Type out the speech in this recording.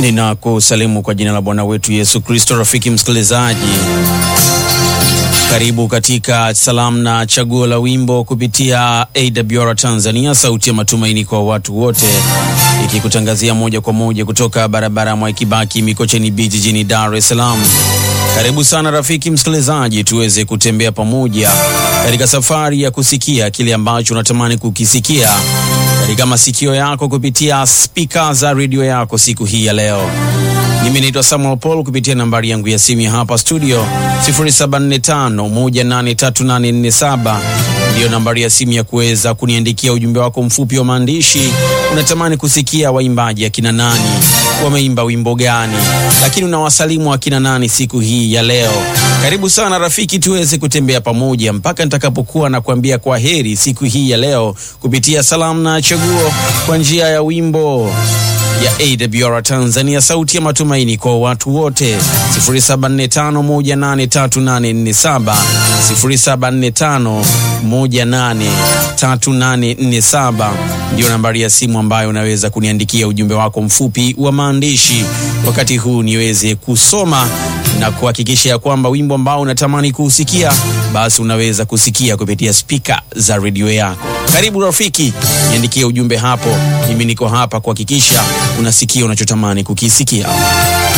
Ninakusalimu kwa jina la Bwana wetu Yesu Kristo. Rafiki msikilizaji, karibu katika salamu na chaguo la wimbo kupitia AWR Tanzania, sauti ya matumaini kwa watu wote, ikikutangazia moja kwa moja kutoka barabara ya Mwai Kibaki, Mikocheni B, jijini Dar es Salaam. Karibu sana rafiki msikilizaji, tuweze kutembea pamoja katika safari ya kusikia kile ambacho unatamani kukisikia katika masikio yako kupitia speaker za radio yako siku hii ya leo. Mimi naitwa Samuel Paul. Kupitia nambari yangu ya simu hapa studio 0745183847 ndio nambari ya simu ya kuweza kuniandikia ujumbe wako mfupi wa maandishi. Unatamani kusikia waimbaji akina nani, wameimba wimbo gani, lakini unawasalimu akina nani siku hii ya leo. Karibu sana rafiki, tuweze kutembea pamoja mpaka nitakapokuwa na kuambia kwa heri siku hii ya leo kupitia salamu na chaguo kwa njia ya wimbo ya AWR Tanzania, sauti ya matumaini kwa watu wote. 0745183847 0745183847 ndio nambari ya simu ambayo unaweza kuniandikia ujumbe wako mfupi wa maandishi. Wakati huu niweze kusoma na kuhakikisha ya kwamba wimbo ambao unatamani kusikia basi unaweza kusikia kupitia speaker za radio yako. Karibu rafiki, niandikie ujumbe hapo. Mimi niko hapa kuhakikisha unasikia unachotamani kukisikia.